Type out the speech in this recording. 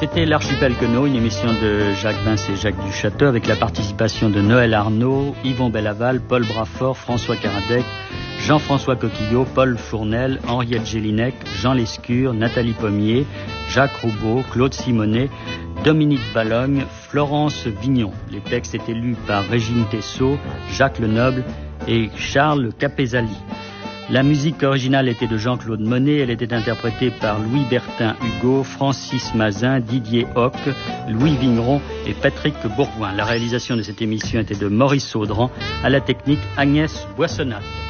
C'était l'Archipel Queneau, une émission de Jacques Vince et Jacques Duchâteau avec la participation de Noël Arnaud, Yvon Bellaval, Paul Brafort, François Caradec, Jean-François Coquillot, Paul Fournel, Henriette Gélinec, Jean Lescure, Nathalie Pommier, Jacques Roubaud, Claude Simonet, Dominique Balogne, Florence Vignon. Les textes étaient lus par Régine Tessot, Jacques Lenoble et Charles Capézali. La musique originale était de Jean-Claude Monet, elle était interprétée par Louis Bertin Hugo, Francis Mazin, Didier Hoc, Louis Vigneron et Patrick Bourgoin. La réalisation de cette émission était de Maurice Audran, à la technique Agnès Boissonnat.